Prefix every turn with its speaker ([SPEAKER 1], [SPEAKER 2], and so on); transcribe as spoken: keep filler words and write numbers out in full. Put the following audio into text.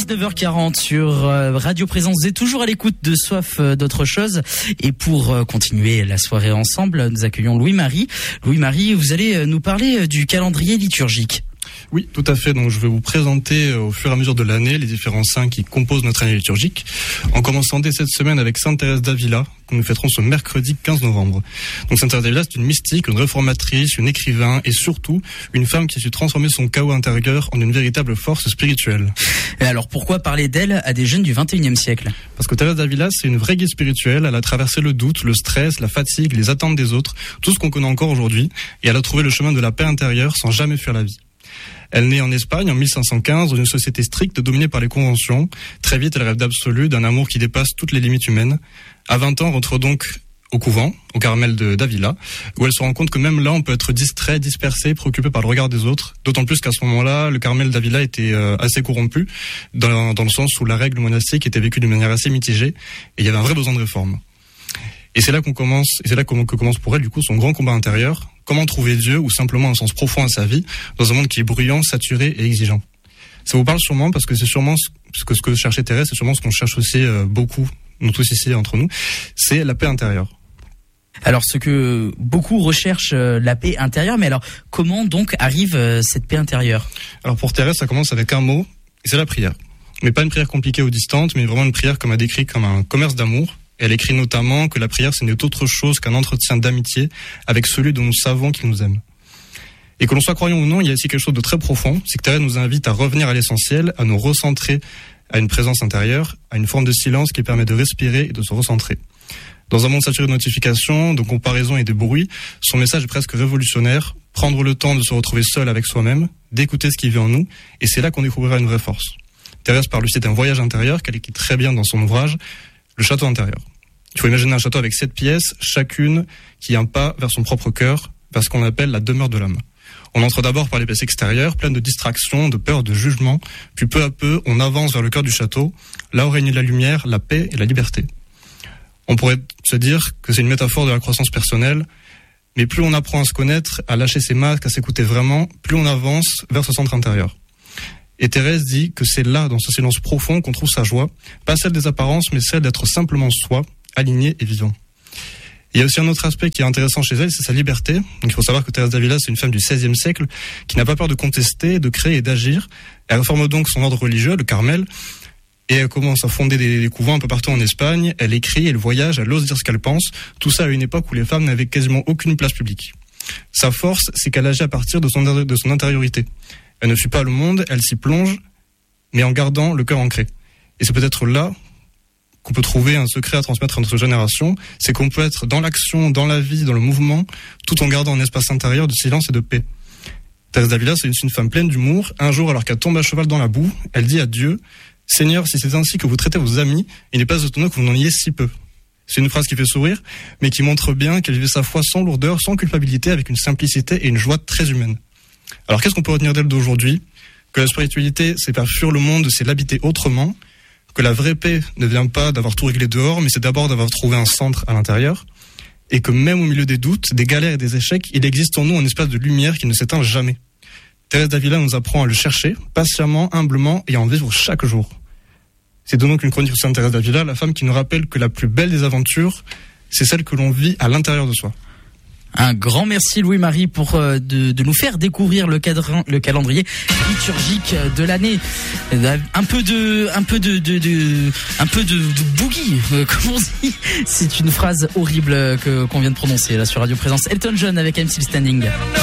[SPEAKER 1] dix-neuf heures quarante sur Radio Présence. Vous êtes toujours à l'écoute de Soif d'autre chose. Et pour continuer la soirée ensemble, nous accueillons Louis-Marie. Louis-Marie, vous allez nous parler du calendrier liturgique.
[SPEAKER 2] Oui, tout à fait. Donc, je vais vous présenter au fur et à mesure de l'année les différents saints qui composent notre année liturgique. En commençant dès cette semaine avec Sainte Thérèse d'Avila, que nous fêterons ce mercredi quinze novembre. Donc, Sainte Thérèse d'Avila, c'est une mystique, une réformatrice, une écrivain et surtout une femme qui a su transformer son chaos intérieur en une véritable force spirituelle.
[SPEAKER 1] Et alors, pourquoi parler d'elle à des jeunes du vingt et unième siècle ?
[SPEAKER 2] Parce que Thérèse d'Avila, c'est une vraie guide spirituelle. Elle a traversé le doute, le stress, la fatigue, les attentes des autres, tout ce qu'on connaît encore aujourd'hui. Et elle a trouvé le chemin de la paix intérieure sans jamais fuir la vie. Elle naît en Espagne en mille cinq cent quinze dans une société stricte dominée par les conventions. Très vite, elle rêve d'absolu, d'un amour qui dépasse toutes les limites humaines. À vingt ans, elle rentre donc au couvent, au Carmel de d'Avila, où elle se rend compte que même là, on peut être distrait, dispersé, préoccupé par le regard des autres. D'autant plus qu'à ce moment-là, le Carmel d'Avila était euh, assez corrompu, dans, dans le sens où la règle monastique était vécue d'une manière assez mitigée, et il y avait un vrai besoin de réforme. Et c'est là qu'on commence, et c'est là que commence pour elle, du coup, son grand combat intérieur. Comment trouver Dieu, ou simplement un sens profond à sa vie, dans un monde qui est bruyant, saturé et exigeant. Ça vous parle sûrement, parce que c'est sûrement ce que, ce que cherchait Thérèse, c'est sûrement ce qu'on cherche aussi euh, beaucoup, nous tous ici, entre nous, c'est la paix intérieure.
[SPEAKER 1] Alors, ce que beaucoup recherchent, euh, la paix intérieure, mais alors, comment donc arrive euh, cette paix intérieure ?
[SPEAKER 2] Alors, pour Thérèse, ça commence avec un mot, et c'est la prière. Mais pas une prière compliquée ou distante, mais vraiment une prière comme elle décrit comme un commerce d'amour. Elle écrit notamment que la prière, ce n'est autre chose qu'un entretien d'amitié avec celui dont nous savons qu'il nous aime. Et que l'on soit croyant ou non, il y a ici quelque chose de très profond, c'est que Thérèse nous invite à revenir à l'essentiel, à nous recentrer à une présence intérieure, à une forme de silence qui permet de respirer et de se recentrer. Dans un monde saturé de notifications, de comparaisons et de bruits, son message est presque révolutionnaire, prendre le temps de se retrouver seul avec soi-même, d'écouter ce qui vit en nous, et c'est là qu'on découvrira une vraie force. Thérèse parle aussi d'un voyage intérieur qu'elle écrit très bien dans son ouvrage, Le château intérieur. Il faut imaginer un château avec sept pièces, chacune qui est un pas vers son propre cœur, vers ce qu'on appelle la demeure de l'âme. On entre d'abord par les pièces extérieures, pleines de distractions, de peur, de jugement, puis peu à peu, on avance vers le cœur du château, là où règne la lumière, la paix et la liberté. On pourrait se dire que c'est une métaphore de la croissance personnelle, mais plus on apprend à se connaître, à lâcher ses masques, à s'écouter vraiment, plus on avance vers ce centre intérieur. Et Thérèse dit que c'est là, dans ce silence profond, qu'on trouve sa joie, pas celle des apparences, mais celle d'être simplement soi, aligné et vivant. Il y a aussi un autre aspect qui est intéressant chez elle, c'est sa liberté. Donc, il faut savoir que Thérèse d'Avila, c'est une femme du seizième siècle qui n'a pas peur de contester, de créer et d'agir. Elle réforme donc son ordre religieux, le Carmel, et elle commence à fonder des, des couvents un peu partout en Espagne. Elle écrit, elle voyage, elle ose dire ce qu'elle pense. Tout ça à une époque où les femmes n'avaient quasiment aucune place publique. Sa force, c'est qu'elle agit à partir de son, de son intériorité. Elle ne suit pas le monde, elle s'y plonge, mais en gardant le cœur ancré. Et c'est peut-être là qu'on peut trouver un secret à transmettre à notre génération, c'est qu'on peut être dans l'action, dans la vie, dans le mouvement, tout en gardant un espace intérieur de silence et de paix. Thérèse d'Avila, c'est une, une femme pleine d'humour. Un jour, alors qu'elle tombe à cheval dans la boue, elle dit à Dieu, « Seigneur, si c'est ainsi que vous traitez vos amis, il n'est pas étonnant que vous n'en ayez si peu. » C'est une phrase qui fait sourire, mais qui montre bien qu'elle vivait sa foi sans lourdeur, sans culpabilité, avec une simplicité et une joie très humaine. Alors qu'est-ce qu'on peut retenir d'elle d'aujourd'hui ? Que la spiritualité, c'est pas fuir le monde, c'est l'habiter autrement. Que la vraie paix ne vient pas d'avoir tout réglé dehors, mais c'est d'abord d'avoir trouvé un centre à l'intérieur. Et que même au milieu des doutes, des galères et des échecs, il existe en nous un espace de lumière qui ne s'éteint jamais. Thérèse d'Avila nous apprend à le chercher, patiemment, humblement, et à en vivre chaque jour. C'est donc une chronique sur Sainte Thérèse d'Avila, la femme qui nous rappelle que la plus belle des aventures, c'est celle que l'on vit à l'intérieur de soi.
[SPEAKER 1] Un grand merci Louis-Marie pour euh, de, de nous faire découvrir le, cadre, le calendrier liturgique de l'année. Un peu de, un peu de, de, de un peu de, de boogie, euh, comme on dit. C'est une phrase horrible que qu'on vient de prononcer là sur Radio Présence. Elton John avec I'm Still Standing.